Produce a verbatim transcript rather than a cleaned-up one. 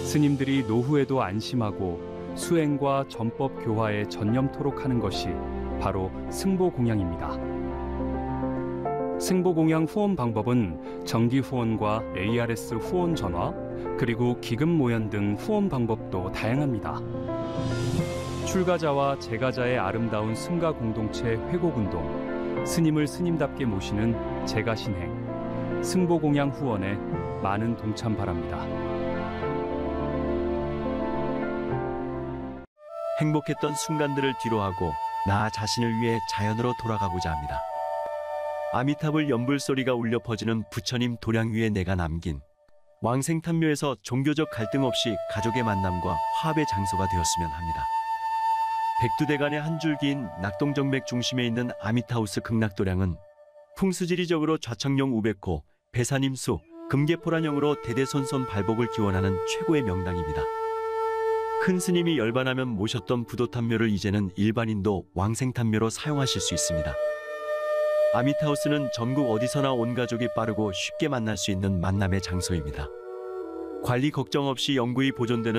스님들이 노후에도 안심하고 수행과 전법 교화에 전념토록 하는 것이 바로 승보공양입니다. 승보공양 후원 방법은 정기 후원과 에이아르에스 후원 전화, 그리고 기금 모연 등 후원 방법도 다양합니다. 출가자와 재가자의 아름다운 승가 공동체 회곡운동, 스님을 스님답게 모시는 재가신행, 승보공양 후원에 많은 동참 바랍니다. 행복했던 순간들을 뒤로하고 나 자신을 위해 자연으로 돌아가고자 합니다. 아미타불 연불소리가 울려 퍼지는 부처님 도량 위에 내가 남긴 왕생탄묘에서 종교적 갈등 없이 가족의 만남과 화합의 장소가 되었으면 합니다. 백두대간의 한 줄기인 낙동정맥 중심에 있는 아미타우스 극락도량은 풍수지리적으로 좌청룡 우백호, 배산임수, 금계포란형으로 대대손손 발복을 기원하는 최고의 명당입니다. 큰 스님이 열반하면 모셨던 부도탄묘를 이제는 일반인도 왕생탄묘로 사용하실 수 있습니다. 아미타우스는 전국 어디서나 온 가족이 빠르고 쉽게 만날 수 있는 만남의 장소입니다. 관리 걱정 없이 영구히 보존되는